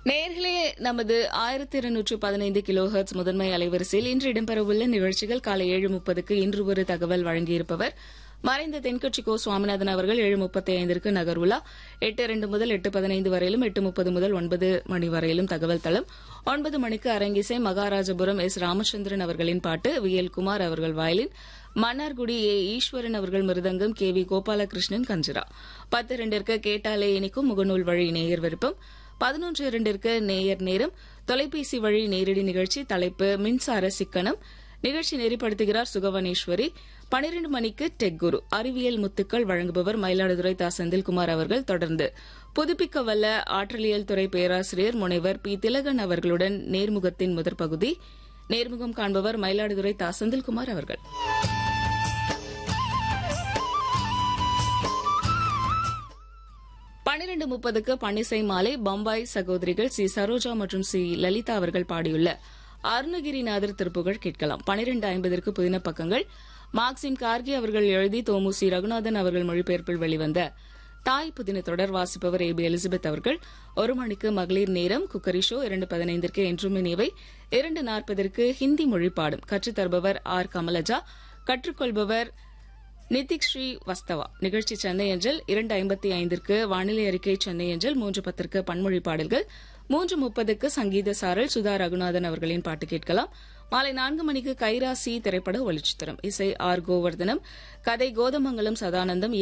நேர்களே, நமது 1215 kilo hertz முதன்மை அலைவரிசையில் இன்று இடம்பெறவுள்ள நிகழ்ச்சிகள் காலை 7:30க்கு இன்று ஒரு தகவல் வழங்கியிருப்பவர் மறைந்த தென்கட்சி கோ சுவாமிநாதன் அவர்கள். 7:35க்கு நகர்வுலா, 8:02 முதல் 8:15 வரையிலும், 8:30 முதல் 9 மணி வரையிலும் தகவல் தளம், 9 மணிக்கு அரங்கிசை, மகாராஜபுரம் எஸ். ராமச்சந்திரன் அவர்களின் பாட்டு, வி. எல். குமார் அவர்கள் வயலின், மன்னார்குடி ஏ. ஈஸ்வரன் அவர்கள் மிருதங்கம், கே. வி. கோபாலகிருஷ்ணன் கஞ்சிரா. 10:02க்கு கேட்டாலே இனிக்கும் முகநூல் வழி நேயர் விருப்பம், 11:02ற்கு நேயர் நேரம், தொலைபேசி வழி நேரடி நிகழ்ச்சி, தலைப்பு மின்சார சிக்கனம், நிகழ்ச்சி நெறிப்படுத்துகிறார் சுகவனேஸ்வரி. 12 மணிக்கு டெக் குரு, அறிவியல் முத்துக்கள் வழங்குபவர் மயிலாடுதுறை தா. செந்தில்குமார் அவர்கள். தொடர்ந்து புதுப்பிக்க வல்ல ஆற்றலியல் துறை பேராசிரியர் முனைவர் பி. திலகன் அவர்களுடன் நேர்முகத்தின் முதற் பகுதி. நேர்முகம் காண்பவர் மயிலாடுதுறை தா. செந்தில்குமார் அவர்கள். 12:30க்கு பன்னிசை மாலை, பம்பாய் சகோதரிகள் சி. சரோஜா மற்றும் சி. லலிதா அவர்கள் பாடியுள்ள அருணகிரிநாதர் திருப்புகழ் கேட்கலாம். 12:50ற்கு புதின பக்கங்கள், மார்க்சிம் கார்கி அவர்கள் எழுதி தோமு சி. ரகுநாதன் அவர்கள் மொழிபெயர்ப்பில் வெளிவந்த தாய் புதின தொடர் வாசிப்பவர் ஏ. பி. எலிசபெத் அவர்கள். 1 மணிக்கு மகளிர் நேரம், குக்கரி ஷோ. 2:15ற்கு என்றும் இனியவை, 2:40ற்கு ஹிந்தி மொழி பாடும், கற்றுத்தருபவர் ஆர். கமலஜா, கற்றுக்கொள்பவர் நிதிக் ஸ்ரீ வஸ்தவா. நிகழ்ச்சி சென்னை அஞ்சல். 2:55ற்கு வானிலை அறிக்கை சென்னை அஞ்சல். 3:10ற்கு பன்மொழி பாடல்கள், 3:30க்கு சங்கீத சாரல், சுதா ரகுநாதன் அவர்களின் பாட்டு கேட்கலாம். மாலை 4 மணிக்கு கைராசி திரைப்பட ஒளிச்சித்திரம், இசை ஆர். கோவர்தனம், கதை கோதமங்கலம் சதானந்தம்,